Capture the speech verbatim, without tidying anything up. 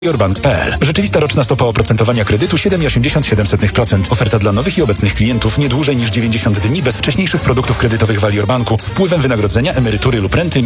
Valiorbank kropka p l. Rzeczywista roczna stopa oprocentowania kredytu siedem przecinek osiemdziesiąt siedem procent. Oferta dla nowych i obecnych klientów nie dłużej niż dziewięćdziesiąt dni bez wcześniejszych produktów kredytowych Valiorbanku z wpływem wynagrodzenia, emerytury lub renty.